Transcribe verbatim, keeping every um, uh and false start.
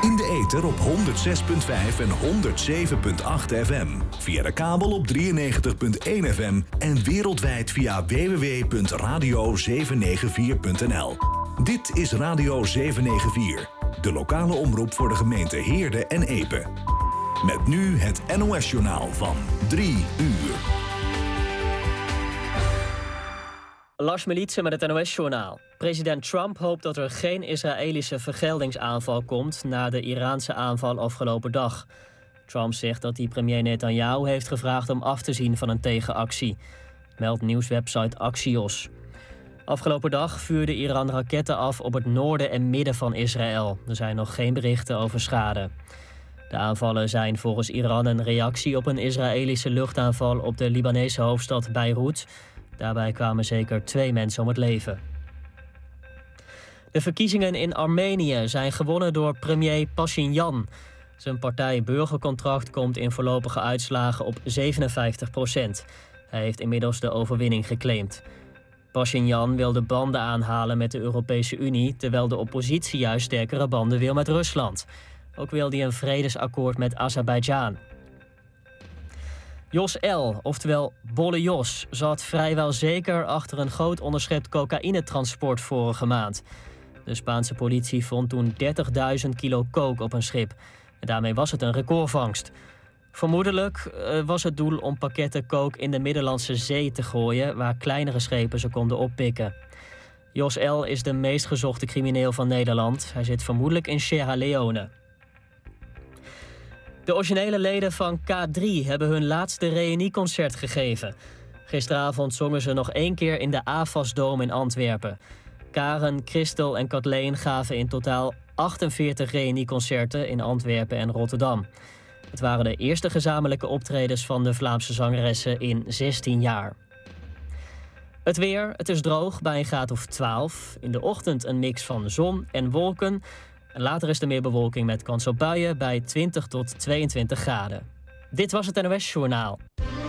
In de ether op honderd zes komma vijf en honderd zeven komma acht F M. Via de kabel op drieënnegentig komma één F M. En wereldwijd via w w w punt radio zeven negen vier punt n l. Dit is Radio zeven negen vier. De lokale omroep voor de gemeente Heerde en Epe. Met nu het N O S-journaal van drie uur. Lars Militsen met het N O S-journaal. President Trump hoopt dat er geen Israëlische vergeldingsaanval komt na de Iraanse aanval afgelopen dag. Trump zegt dat hij premier Netanyahu heeft gevraagd om af te zien van een tegenactie, meldt nieuwswebsite Axios. Afgelopen dag vuurde Iran raketten af op het noorden en midden van Israël. Er zijn nog geen berichten over schade. De aanvallen zijn volgens Iran een reactie op een Israëlische luchtaanval op de Libanese hoofdstad Beirut. Daarbij kwamen zeker twee mensen om het leven. De verkiezingen in Armenië zijn gewonnen door premier Pashinyan. Zijn partij Burgercontract komt in voorlopige uitslagen op zevenenvijftig procent. Hij heeft inmiddels de overwinning geclaimd. Pashinyan wil de banden aanhalen met de Europese Unie, terwijl de oppositie juist sterkere banden wil met Rusland. Ook wil hij een vredesakkoord met Azerbeidzjan. Jos L., oftewel Bolle Jos, zat vrijwel zeker achter een groot onderschept cocaïnetransport vorige maand. De Spaanse politie vond toen dertigduizend kilo coke op een schip. En daarmee was het een recordvangst. Vermoedelijk uh, was het doel om pakketten coke in de Middellandse Zee te gooien, waar kleinere schepen ze konden oppikken. Jos L. is de meest gezochte crimineel van Nederland. Hij zit vermoedelijk in Sierra Leone. De originele leden van K drie hebben hun laatste reunieconcert gegeven. Gisteravond zongen ze nog één keer in de A F A S-dome in Antwerpen. Karen, Christel en Kathleen gaven in totaal achtenveertig reunieconcerten in Antwerpen en Rotterdam. Het waren de eerste gezamenlijke optredens van de Vlaamse zangeressen in zestien jaar. Het weer, het is droog bij een graad of twaalf. In de ochtend een mix van zon en wolken. En later is er meer bewolking met kans op buien bij twintig tot tweeëntwintig graden. Dit was het N O S-journaal.